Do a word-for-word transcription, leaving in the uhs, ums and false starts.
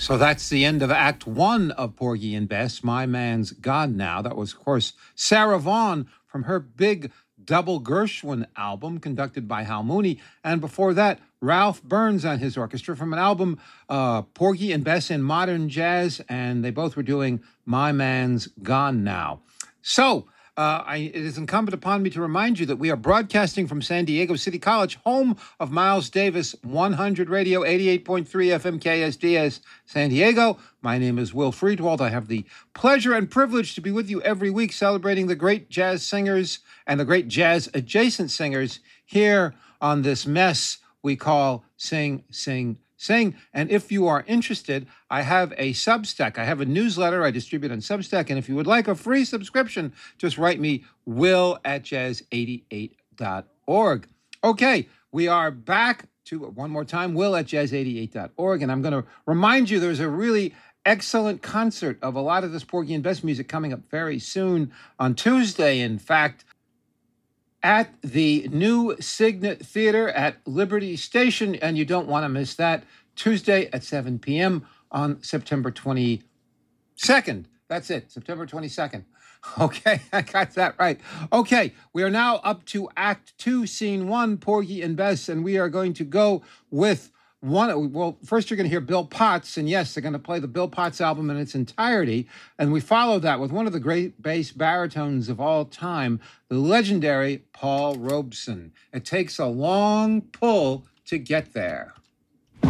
So that's the end of Act One of Porgy and Bess, My Man's Gone Now. That was, of course, Sarah Vaughan from her big double Gershwin album conducted by Hal Mooney. And before that, Ralph Burns and his orchestra from an album, uh, Porgy and Bess in Modern Jazz. And they both were doing My Man's Gone Now. So uh, I, it is incumbent upon me to remind you that we are broadcasting from San Diego City College, home of Miles Davis one hundred Radio, eighty-eight point three F M K S D S San Diego. My name is Will Friedwald. I have the pleasure and privilege to be with you every week celebrating the great jazz singers and the great jazz-adjacent singers here on this mess we call Sing, Sing, Sing. And if you are interested, I have a Substack. I have a newsletter I distribute on Substack. And if you would like a free subscription, just write me will at jazz eighty-eight dot org. Okay, we are back to, one more time, will at jazz eighty-eight dot org. And I'm going to remind you there's a really excellent concert of a lot of this Porgy and Bess music coming up very soon on Tuesday, in fact, at the new Signet Theater at Liberty Station, and you don't want to miss that, Tuesday at seven p.m. on September twenty-second. That's it, September twenty-second. Okay, I got that right. Okay, we are now up to Act Two, Scene One, Porgy and Bess, and we are going to go with one. Well, first you're going to hear Bill Potts, and yes, they're going to play the Bill Potts album in its entirety, and we follow that with one of the great bass baritones of all time, the legendary Paul Robeson. It takes a long pull to get there.